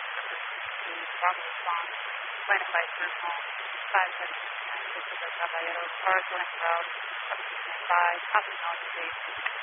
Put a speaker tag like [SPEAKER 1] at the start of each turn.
[SPEAKER 1] Bravo Response, Atlanta Flight Group Home, 579 Christopher Caballero, Car 24 Hours, 5, Hospitality Station.